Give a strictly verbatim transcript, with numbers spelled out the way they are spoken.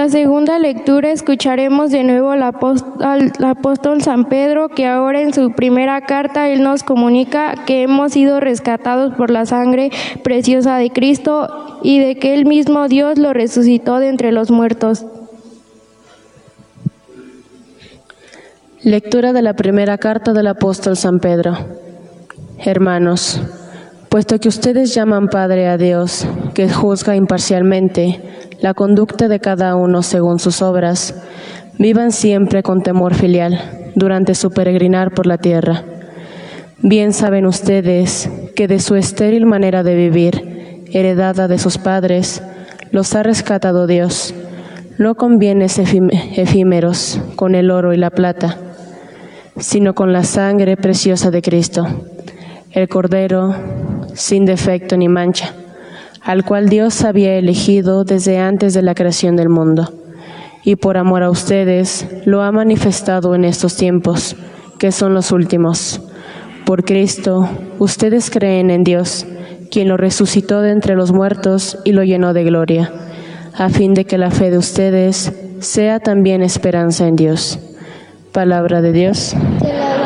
la segunda lectura escucharemos de nuevo al apóstol, al apóstol San Pedro, que ahora en su primera carta él nos comunica que hemos sido rescatados por la sangre preciosa de Cristo y de que el mismo Dios lo resucitó de entre los muertos. Lectura de la primera carta del apóstol San Pedro. Hermanos, puesto que ustedes llaman Padre a Dios, que juzga imparcialmente la conducta de cada uno según sus obras, vivan siempre con temor filial durante su peregrinar por la tierra. Bien saben ustedes que de su estéril manera de vivir, heredada de sus padres, los ha rescatado Dios, no con bienes efímeros, con el oro y la plata, sino con la sangre preciosa de Cristo, el Cordero sin defecto ni mancha, al cual Dios había elegido desde antes de la creación del mundo, y por amor a ustedes lo ha manifestado en estos tiempos, que son los últimos. Por Cristo, ustedes creen en Dios, quien lo resucitó de entre los muertos y lo llenó de gloria, a fin de que la fe de ustedes sea también esperanza en Dios. Palabra de Dios.